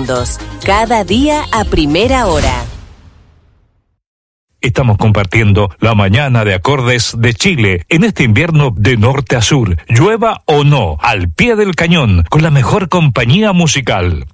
segundos. Cada día a primera hora. Estamos compartiendo la mañana de acordes de Chile en este invierno de norte a sur, llueva o no, al pie del cañón, con la mejor compañía musical.